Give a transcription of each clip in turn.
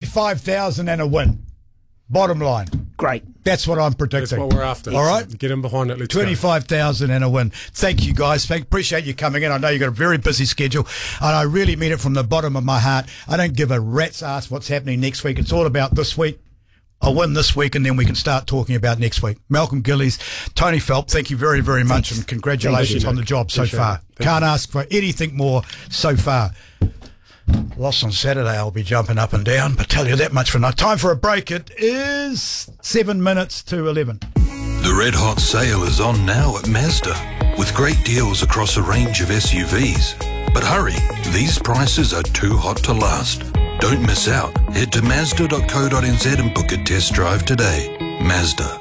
25,000 and a win. Bottom line. Great. That's what I'm predicting. That's what we're after. All right? Get in behind it. Let's go. 25,000 and a win. Thank you, guys. Appreciate you coming in. I know you've got a very busy schedule, and I really mean it from the bottom of my heart. I don't give a rat's ass what's happening next week. It's all about this week. I'll win this week, and then we can start talking about next week. Malcolm Gillies, Tony Phelp, thank you very, very much, and congratulations on the job so far. Can't ask for anything more so far. Lost on Saturday, I'll be jumping up and down, but tell you that much for now. Time for a break. It is 7 minutes to 11. The red hot sale is on now at Mazda, with great deals across a range of SUVs. But hurry, these prices are too hot to last. Don't miss out. Head to Mazda.co.nz and book a test drive today. Mazda.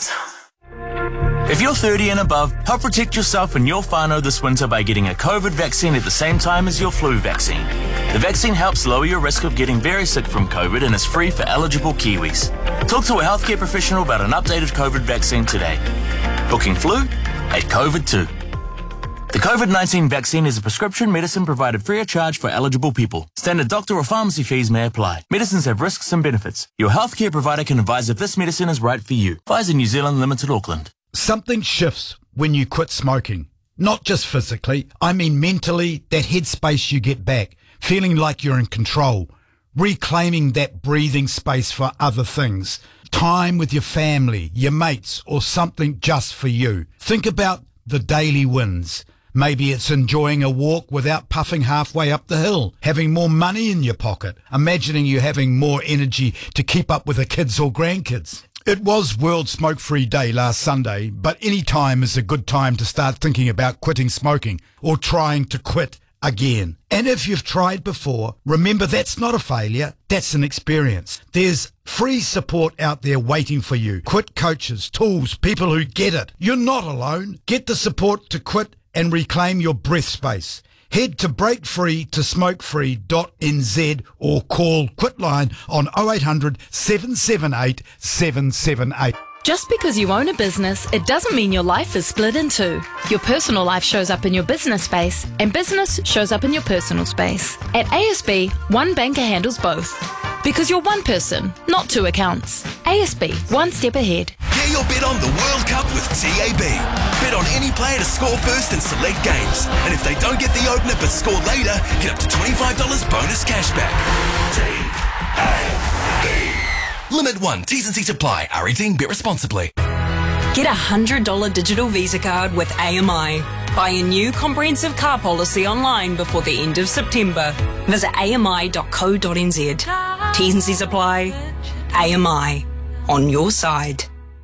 If you're 30 and above, help protect yourself and your whānau this winter by getting a COVID vaccine at the same time as your flu vaccine. The vaccine helps lower your risk of getting very sick from COVID and is free for eligible Kiwis. Talk to a healthcare professional about an updated COVID vaccine today. Booking flu at COVID2. The COVID-19 vaccine is a prescription medicine provided free of charge for eligible people. Standard doctor or pharmacy fees may apply. Medicines have risks and benefits. Your healthcare provider can advise if this medicine is right for you. Pfizer New Zealand Limited, Auckland. Something shifts when you quit smoking. Not just physically, I mean mentally, that headspace you get back, feeling like you're in control, reclaiming that breathing space for other things, time with your family, your mates, or something just for you. Think about the daily wins. Maybe it's enjoying a walk without puffing halfway up the hill, having more money in your pocket, imagining you having more energy to keep up with the kids or grandkids. It was World Smoke-Free Day last Sunday, but any time is a good time to start thinking about quitting smoking or trying to quit again. And if you've tried before, remember that's not a failure, that's an experience. There's free support out there waiting for you. Quit coaches, tools, people who get it. You're not alone. Get the support to quit and reclaim your breath space. Head to breakfree-to-smokefree.nz or call Quitline on 0800 778 778. Just because you own a business, it doesn't mean your life is split in two. Your personal life shows up in your business space, and business shows up in your personal space. At ASB, one banker handles both. Because you're one person, not two accounts. ASB, one step ahead. Get your bet on the World Cup with TAB. Bet on any player to score first in select games. And if they don't get the opener but score later, get up to $25 bonus cashback. TAB. Limit 1. T's and C's apply. R18. Bet responsibly. Get a $100 digital Visa card with AMI. Buy a new comprehensive car policy online before the end of September. Visit ami.co.nz. T's and C's apply. AMI. On your side.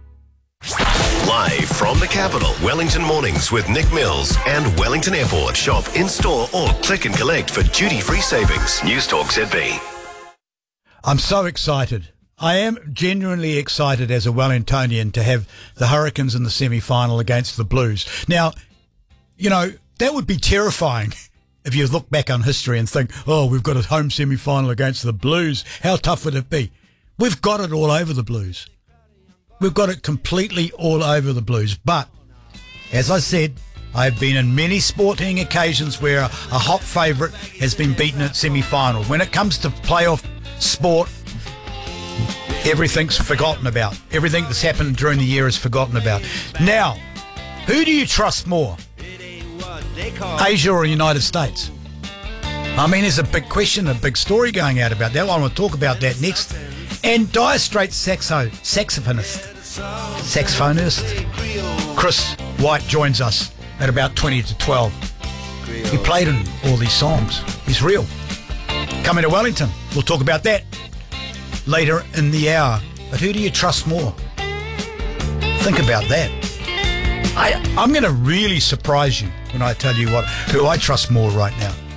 Live from the capital, Wellington Mornings with Nick Mills and Wellington Airport. Shop in-store or click and collect for duty-free savings. News Talk ZB. I'm so excited. I am genuinely excited as a Wellingtonian to have the Hurricanes in the semi-final against the Blues. Now, you know, that would be terrifying if you look back on history and think, oh, we've got a home semi-final against the Blues. How tough would it be? We've got it all over the Blues. We've got it completely all over the Blues. But, as I said, I've been in many sporting occasions where a hot favourite has been beaten at semi-final. When it comes to playoff sport, everything's forgotten about. Everything that's happened during the year is forgotten about. Now, who do you trust more? Asia or United States? I mean, there's a big question, a big story going out about that. I want to talk about that next. And Dire Straits saxophonist Chris White joins us at about 20 to 12. He played in all these songs. He's real. Coming to Wellington. We'll talk about that later in the hour. But who do you trust more? Think about that. I'm going to really surprise you when I tell you who I trust more right now.